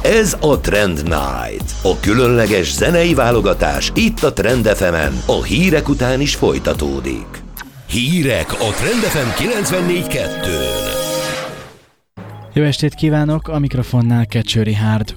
Ez a Trend Night, a különleges zenei válogatás itt a Trend FM-en, a hírek után is folytatódik. Hírek a Trend FM 94.2-n. Jó estét kívánok, a mikrofonnál Kecső Richárd.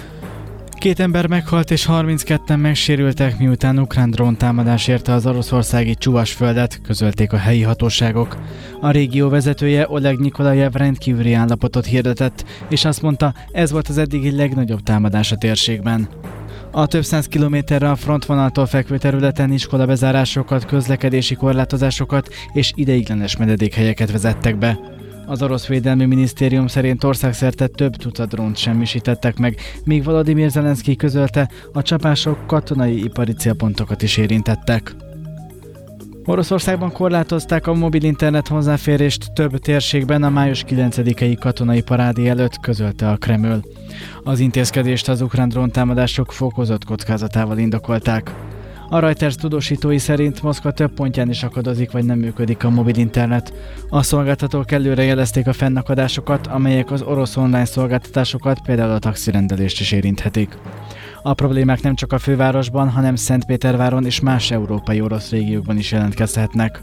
2 ember meghalt és 32-en megsérültek, miután ukrán dróntámadás érte az oroszországi Csuvasföldet, közölték a helyi hatóságok. A régió vezetője, Oleg Nikolajev rendkívüli állapotot hirdetett, és azt mondta, ez volt az eddigi legnagyobb támadás a térségben. A több száz kilométerre a frontvonaltól fekvő területen iskolabezárásokat, közlekedési korlátozásokat és ideiglenes menedékhelyeket vezettek be. Az orosz védelmi minisztérium szerint országszerte több tucat drónt semmisítettek meg, míg Volodymyr Zelenszkij közölte, a csapások katonai ipari célpontokat is érintettek. Oroszországban korlátozták a mobil internet hozzáférést több térségben a május 9-i katonai parádé előtt, közölte a Kreml. Az intézkedést az ukrán dróntámadások fokozott kockázatával indokolták. A Reuters tudósítói szerint Moszkva több pontján is akadozik vagy nem működik a mobil internet. A szolgáltatók előre jelezték a fennakadásokat, amelyek az orosz online szolgáltatásokat, például a taxirendelést is érinthetik. A problémák nem csak a fővárosban, hanem Szentpéterváron és más európai orosz régiókban is jelentkezhetnek.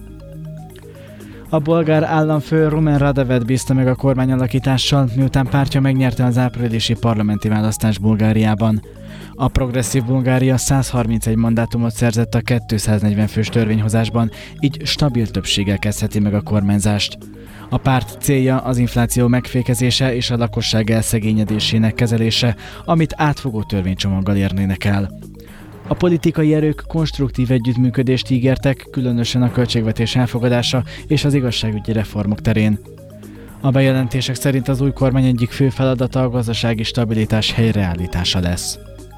A bolgár államfő Rumen Radevet bízta meg a kormányalakítással, miután pártja megnyerte az áprilisi parlamenti választást Bulgáriában. A progresszív Bulgária 131 mandátumot szerzett a 240 fős törvényhozásban, így stabil többséggel kezdheti meg a kormányzást. A párt célja az infláció megfékezése és a lakosság elszegényedésének kezelése, amit átfogó törvénycsomaggal érnének el. A politikai erők konstruktív együttműködést ígértek, különösen a költségvetés elfogadása és az igazságügyi reformok terén. A bejelentések szerint az új kormány egyik fő feladata a gazdasági stabilitás helyreállítása lesz.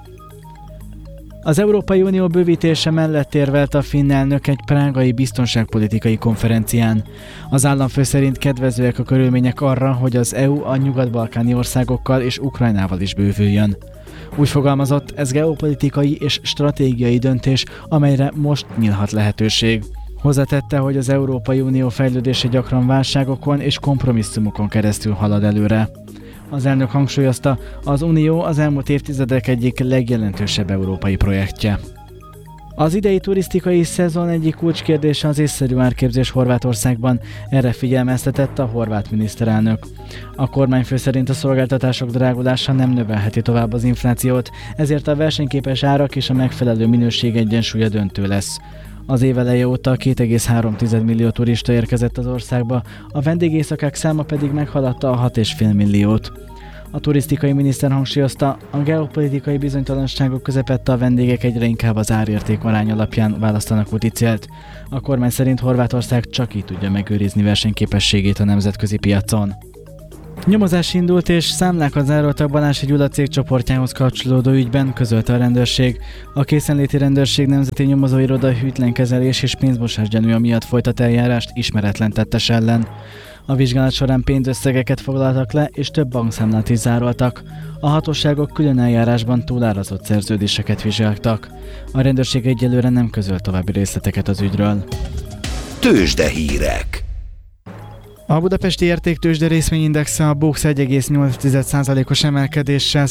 Az Európai Unió bővítése mellett érvelt a finn elnök egy prágai biztonságpolitikai konferencián. Az államfő szerint kedvezőek a körülmények arra, hogy az EU a nyugat-balkáni országokkal és Ukrajnával is bővüljön. Úgy fogalmazott, ez geopolitikai és stratégiai döntés, amelyre most nyílhat lehetőség. Hozzátette, hogy az Európai Unió fejlődése gyakran válságokon és kompromisszumokon keresztül halad előre. Az elnök hangsúlyozta, az Unió az elmúlt évtizedek egyik legjelentősebb európai projektje. Az idei turisztikai szezon egyik kulcskérdése az észszerű árképzés Horvátországban, erre figyelmeztetett a horvát miniszterelnök. A kormányfő szerint a szolgáltatások drágulása nem növelheti tovább az inflációt, ezért a versenyképes árak és a megfelelő minőség egyensúlya döntő lesz. Az év eleje óta 2,3 millió turista érkezett az országba, a vendégészakák száma pedig meghaladta a 6,5 milliót. A turisztikai miniszter hangsúlyozta, a geopolitikai bizonytalanságok közepette a vendégek egyre inkább az árérték arány alapján választanak úti célt. A kormány szerint Horvátország csak így tudja megőrizni versenyképességét a nemzetközi piacon. Nyomozás indult és számlákat zároltak Balási Gyula cégcsoportjához kapcsolódó ügyben, közölte a rendőrség. A készenléti rendőrség nemzeti nyomozóiroda hűtlenkezelés és pénzmosás gyanúja miatt folytat eljárást ismeretlen tettes ellen. A vizsgálat során pénzösszegeket foglaltak le, és több bankszámlát is zároltak. A hatóságok külön eljárásban túlárazott szerződéseket vizsgáltak. A rendőrség egyelőre nem közöl további részleteket az ügyről. Tőzsdehírek. A budapesti értéktőzsde részvényindexe a BUX 1,8%-os emelkedéssel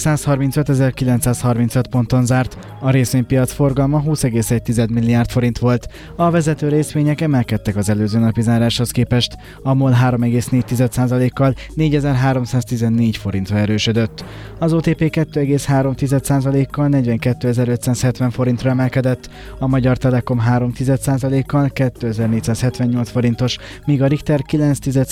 135.935 ponton zárt. A részvénypiac forgalma 20,1 milliárd forint volt. A vezető részvények emelkedtek az előző napi záráshoz képest. A MOL 3,4%-kal 4.314 forintra erősödött. Az OTP 2,3%-kal 42.570 forintra emelkedett. A Magyar Telekom 3,1%-kal 2.478 forintos, míg a Richter 9,1%-kal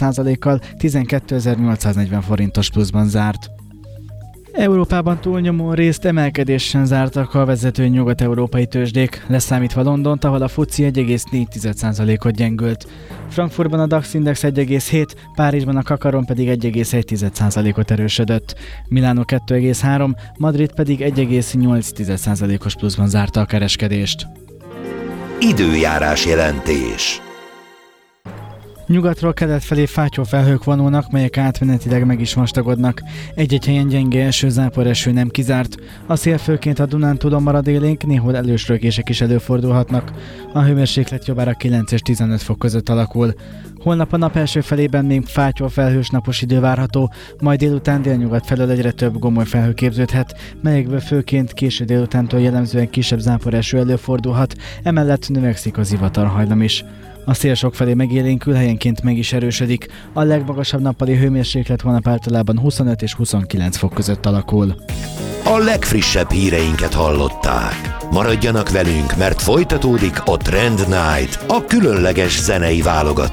12.840 forintos pluszban zárt. Európában túlnyomó részt emelkedésen zártak a vezető nyugat-európai tőzsdék, leszámítva Londont, ahol a FTSE 1,4%-ot gyengült. Frankfurtban a DAX Index 1,7, Párizsban a Kakaron pedig 1,1%-ot erősödött. Milánó 2,3, Madrid pedig 1,8%-os pluszban zárta a kereskedést. Időjárás jelentés. Nyugatról kelet felé fátyolfelhők vonulnak, melyek átmenetileg meg is vastagodnak. Egy-egy helyen gyenge eső, záporeső nem kizárt. A szél főként a Dunántúlon marad élénk, néhol elősrögések is előfordulhatnak. A hőmérséklet jobbára 9 és 15 fok között alakul. Holnap a nap első felében még fátyolfelhős napos idő várható, majd délután délnyugat felől egyre több gomolyfelhő képződhet, melyekből főként késő délutántól jellemzően kisebb záporeső előfordulhat, emellett növekszik a zivatarhajlam is. A szél sokfelé megélénkül, helyenként meg is erősödik. A legmagasabb nappali hőmérséklet holnap általában 25 és 29 fok között alakul. A legfrissebb híreinket hallották. Maradjanak velünk, mert folytatódik a Trend Night, a különleges zenei válogatás.